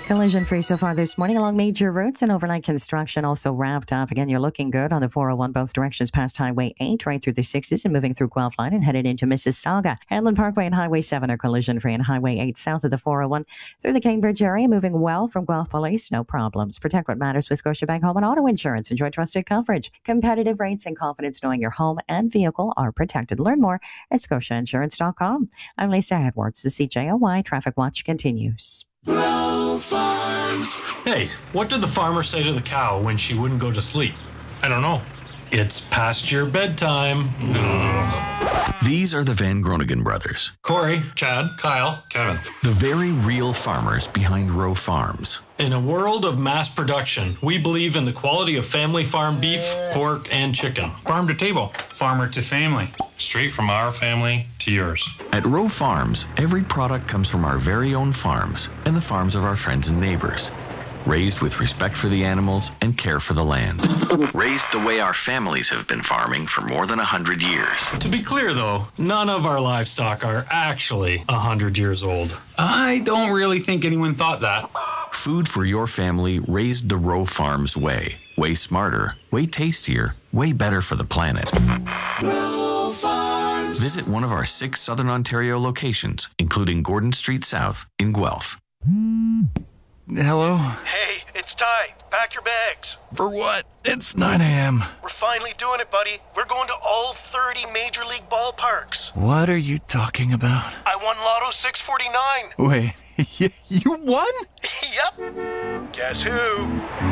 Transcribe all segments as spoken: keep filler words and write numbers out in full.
Collision free so far this morning along major routes, and overnight construction also wrapped up. Again, you're looking good on the four oh one, both directions past Highway eight, right through the sixes and moving through Guelph Line and headed into Mississauga. Hanlon Parkway and Highway seven are collision free, and Highway eight south of the four oh one through the Cambridge area, moving well from Guelph Police. No problems. Protect what matters with Scotiabank Home and Auto Insurance. Enjoy trusted coverage, competitive rates, and confidence knowing your home and vehicle are protected. Learn more at scotia insurance dot com. I'm Lisa Edwards. The C J O Y Traffic Watch continues. Row Farms. Hey, what did the farmer say to the cow when she wouldn't go to sleep? I don't know. It's past your bedtime. These are the Van Groningen brothers. Corey, Chad, Kyle, Kevin. The very real farmers behind Row Farms. In a world of mass production, we believe in the quality of family farm beef, pork, and chicken. Farm to table. Farmer to family. Straight from our family to yours. At Row Farms, every product comes from our very own farms and the farms of our friends and neighbors. Raised with respect for the animals and care for the land. Raised the way our families have been farming for more than a hundred years. To be clear, though, none of our livestock are actually a hundred years old. I don't really think anyone thought that. Food for your family raised the Row Farms way. Way smarter, way tastier, way better for the planet. Row Farms. Visit one of our six Southern Ontario locations, including Gordon Street South in Guelph. Hello? Hey, it's Ty. Pack your bags. For what? It's nine a.m. We're finally doing it, buddy. We're going to all thirty Major League ballparks. What are you talking about? I won Lotto six forty-nine. Wait, you won? Yep. Guess who?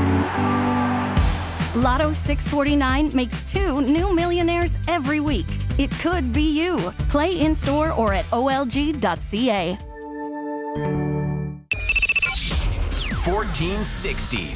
Lotto six forty-nine makes two new millionaires every week. It could be you. Play in-store or at O L G dot C A. fourteen sixties.